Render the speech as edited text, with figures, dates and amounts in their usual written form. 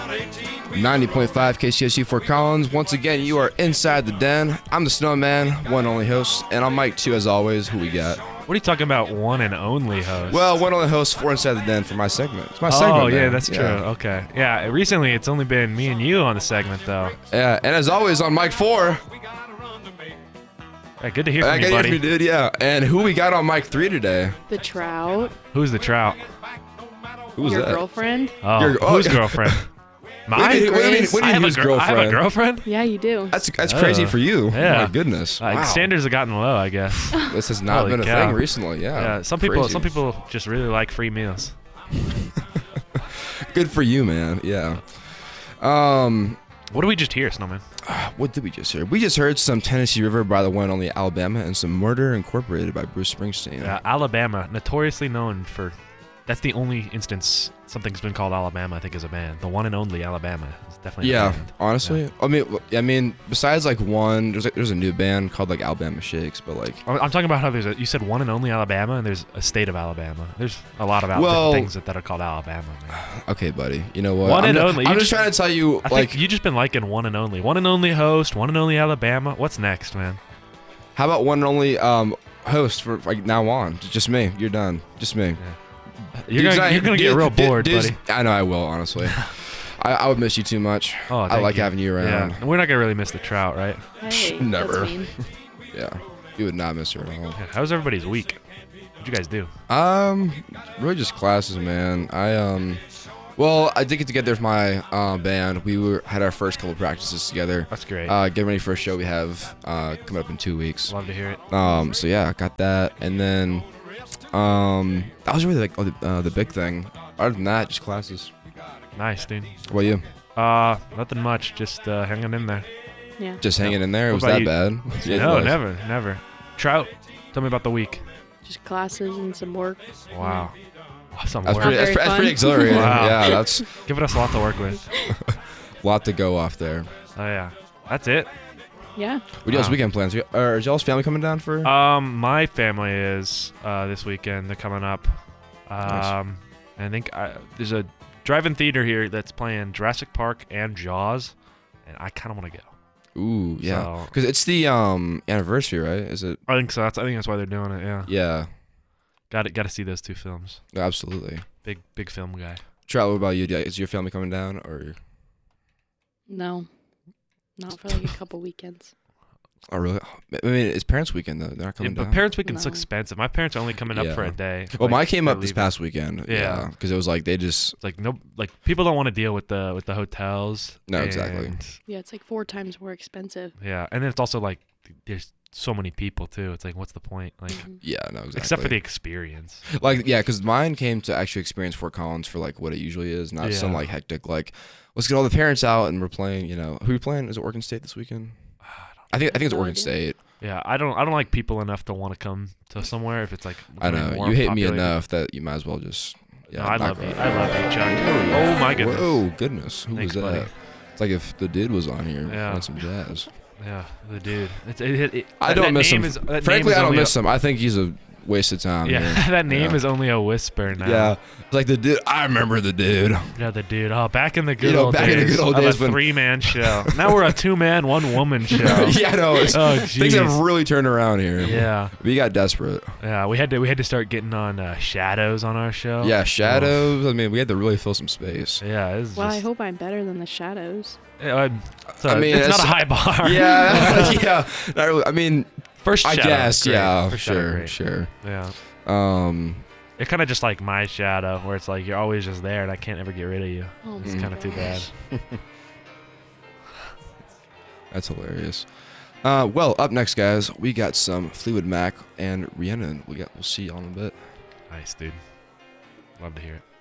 90.5 KCSU Fort Collins. Once again, you are inside the den. I'm the Snowman, one and only host, and on mic 2, as always, who we got? What are you talking about, one and only host? Well, one and only host for Inside the Den for my segment. It's my segment. Oh, yeah, man. that's true. Okay. Yeah, recently it's only been me and you on the segment, though. Yeah, and as always, on mic 4. Hey, good to hear from you, Good to hear buddy. from you, dude, yeah. And who we got on mic 3 today? The Trout. Who's the Trout? Who's Your that? girlfriend? Oh, whose girlfriend? Mine? What do you mean I have whose I have a girlfriend? girlfriend? Yeah, you do. That's crazy for you. Yeah. Oh, my goodness. Wow. Standards have gotten low, I guess. This has not Holy been a cow. thing recently, yeah. Yeah, some Crazy. people just really like free meals. Good for you, man. Yeah. What did we just hear, Snowman? What did we just hear? We just heard some Tennessee River by the one and only Alabama and some Murder Incorporated by Bruce Springsteen. Alabama, notoriously known for... That's the only instance something's been called Alabama, I think, as a band. The one and only Alabama is definitely a band. Honestly. Yeah. I mean, besides like one, there's a new band called like Alabama Shakes, but like... I'm talking about how you said one and only Alabama, and there's a state of Alabama. There's a lot of Well- things that are called Alabama, man. Okay, buddy. You know what? One and only. I'm You just trying to tell you, I like... think you just been liking one and only. One and only host, one and only Alabama. What's next, man? How about one and only host for like now on? Just me. You're done. Just me. Yeah. You're gonna get real bored, buddy. I know I will, honestly. I would miss you too much. Oh, I thank like you. having you around. Yeah, we're not gonna really miss the Trout, right? Hey, Never. That's mean. Yeah. You would not miss her at all. Yeah. How's everybody's week? What'd you guys do? Really just classes, man. Well, I did get together with my band. We had our first couple practices together. That's great. Getting ready for a show we have coming up in 2 weeks. Love to hear it. So yeah, I got that, and then that was really like the big thing. Other than that, just classes. Nice, dude. What about you? Nothing much. Just hanging in there. Yeah. Just hanging in there. What Was about that you? bad? Yeah, it No, was. never. Trout, tell me about the week. Just classes and some work. Wow. Some That's work. pretty. That's, Very that's pretty fun. exhilarating. Wow. Yeah, that's Giving us a lot to work with. a lot to go off there. Oh yeah, that's it. Yeah. What y'all's Wow. weekend plans? Is y'all's family coming down for? My family is this weekend. They're coming up. Nice. I think there's a drive-in theater here that's playing Jurassic Park and Jaws, and I kind of want to go. Ooh, yeah. So- Because it's the anniversary, right? Is it? I think so. I think that's why they're doing it. Yeah. Yeah. Got to see those two films. Absolutely. Big film guy. Trout, what about you? Is your family coming down or? No. Not for like a couple weekends. Oh, really? I mean, it's parents' weekend though. They're not coming But down. parents' weekend's No. expensive. My parents are only coming up for Yeah. a day. Well, Like, mine came they're up this leaving. past weekend. Yeah. Because it was like they just. It's like people don't want to deal with the hotels. No, exactly. and- Yeah, it's like 4 times more expensive. Yeah, and then it's also like there's so many people too. It's like what's the point? Like Mhm. Yeah, no, exactly. except for the experience. Like, yeah, because mine came to actually experience Fort Collins for like what it usually is, not some Yeah. like hectic like, let's get all the parents out and we're playing. You know, who are you playing? Is it Oregon State this weekend? I think it's No Oregon idea. State. Yeah, I don't like people enough to want to come to somewhere if it's like I know more you hate populated. me enough that you might as well just. Yeah, No, I knock love you. her I out. love you, Chuck. Oh my goodness. Whoa, goodness. Who Thanks, was that? buddy. It's like if the dude was on here Yeah. playing some jazz. Yeah, the dude. I don't miss him. Frankly, I don't miss him. I think he's a waste of time. Yeah, here. that name Yeah. is only a whisper now. Yeah, it's like the dude. I remember the dude. Yeah, the dude. Oh, back in the good You know, old back days. in the good old of days a when- 3-man show. Now we're a 2-man, 1-woman show. Yeah, no. Oh, Things have jeez. really turned around here. Yeah, We got desperate. yeah. We had to start getting on Shadows on our show. Yeah, shadows. I mean, we had to really fill some space. Yeah, it's Well, I just, hope I'm better than the Shadows. I mean, it's not that's- a high bar. Yeah, yeah. Not really. I mean, First I Shadow guess. was great. Yeah, First Shadow, sure, great. sure. Yeah. It's It's kind of just like my shadow, where it's like you're always just there, and I can't ever get rid of you. Oh It's my kind of too bad. gosh. That's hilarious. Well, up next, guys, we got some Fleetwood Mac and Rhiannon. We'll see y'all in a bit. Nice, dude. Love to hear it.